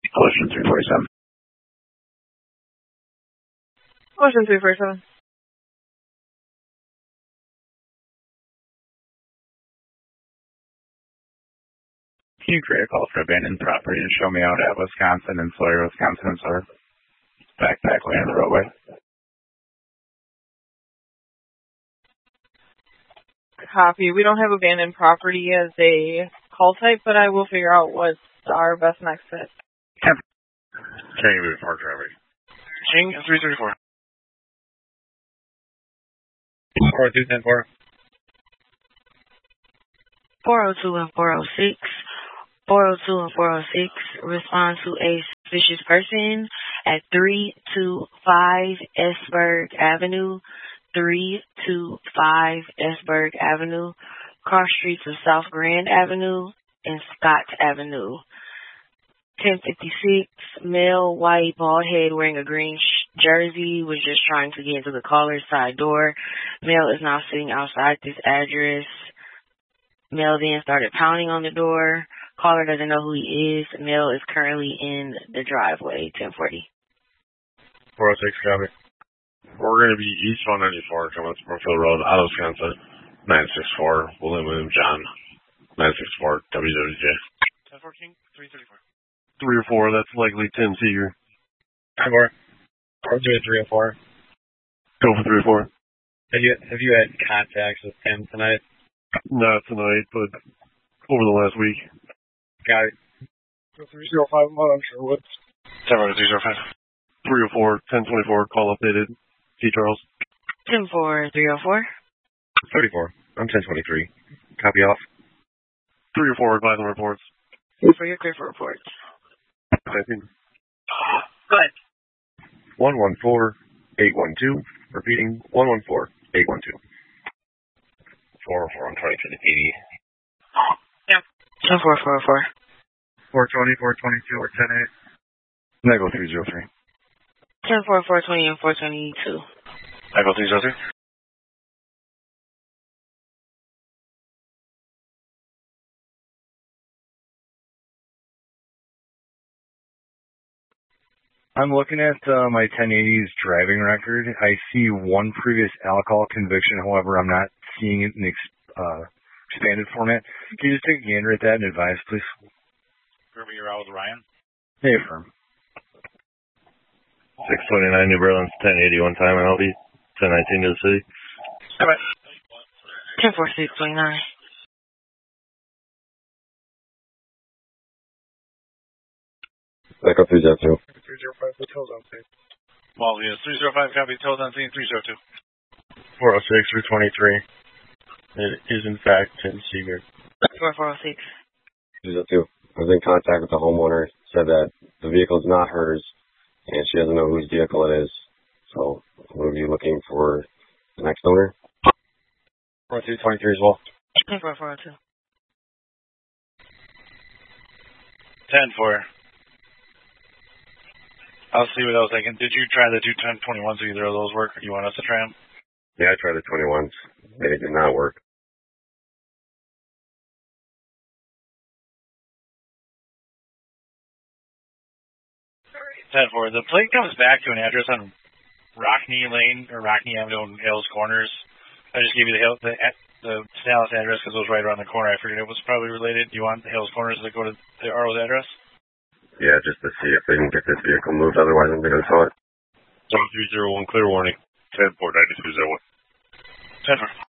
Collision 347. Collision 347. Can you create a call for abandoned property and show me out at Wisconsin and Sawyer, Wisconsin and Sawyer? Backpack lane of the roadway. Copy. We don't have abandoned property as a call type, but I will figure out what's our best next fit. King of the park traffic. King 334. 402-10-4. 402 and 406. 402 and 406 respond to a suspicious person at 325 Esberg Avenue. 325 Esberg Avenue. Cross streets of South Grand Avenue and Scott Avenue. 1056, male, white, bald head, wearing a green jersey, was just trying to get into the caller's side door. Male is now sitting outside this address. Male then started pounding on the door. Caller doesn't know who he is. Male is currently in the driveway. 1040. 406, copy. We're going to be east 194 coming up Springfield Road, out of Wisconsin. 964, William John. 964, WWJ. 10-4 King, 334. 3 or 4, that's likely Tim Seeger. 10-4. 304. Go for 3 or 4. Have you had contacts with Tim tonight? Not tonight, but over the last week. Got it. 305, I'm not sure what. 10-305. 304, 1024, call updated. T. Charles. 10-4, 304. 34. I'm 1023. Copy off. 3 or 4, advise on reports. For your clear for reports. 19. Go ahead. 114812. Repeating 114812. 404 on 2080. Yeah. 10-4, 404. 420, 422, or 10-8. Nego 303. 10-4, 420, and 422. Nego 303. I'm looking at my 1080's driving record. I see one previous alcohol conviction. However, I'm not seeing it in expanded format. Can you just take a gander at that and advise, please? Remember you're out with Ryan? Hey, firm. 629 New Berlin's 1080 one time, and I'll be 1019 to the city. All right. 10-4, 629. Back up 302. 305, hotel's on scene. Well, yes, 305 copy, hotels on scene, 302. 406 through 23. It is in fact Tim Seeger. 406. 302. I was in contact with the homeowner, said that the vehicle is not hers, and she doesn't know whose vehicle it is. So we'll be looking for the next owner. 423 as well. 402. 10-4. I'll see what else I can. Did you try the 2 1021s? Either of those work? Or you want us to try them? Yeah, I tried the 21s. They did not work. Ten four. The plate comes back to an address on Rockney Lane or Rockney Avenue in Hales Corners. I just gave you the Dallas address because it was right around the corner. I figured it was probably related. Do you want the Hales Corners to go to the RO's address? Yeah, just to see if they can get this vehicle moved. Otherwise, I'm going to tow it. 1301, clear warning. 10-4, 9201. 10-4.